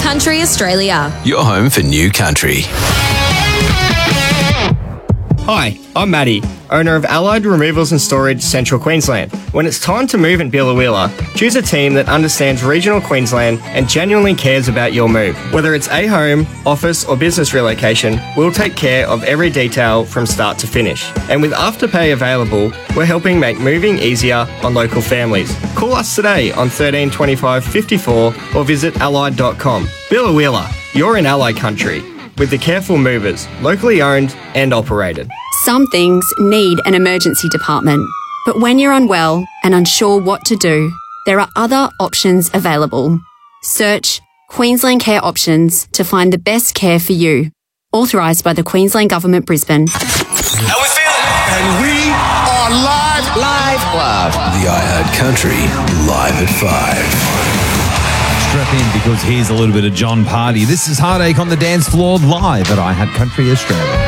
Country Australia. Your home for new country. Hi, I'm Matty, owner of Allied Removals and Storage Central Queensland. When it's time to move in Billawheeler, choose a team that understands regional Queensland and genuinely cares about your move. Whether it's a home, office or business relocation, we'll take care of every detail from start to finish. And with Afterpay available, we're helping make moving easier on local families. Call us today on 13 25 54 or visit allied.com. Billawheeler, you're in Allied Country, with the careful movers, locally owned and operated. Some things need an emergency department, but when you're unwell and unsure what to do, there are other options available. Search Queensland Care Options to find the best care for you. Authorised by the Queensland Government, Brisbane. How we feeling? And we are live. The iHeart Country, live at 5. Strap in because here's a little bit of John Party. This is Heartache on the Dance Floor live at iHeart Country Australia.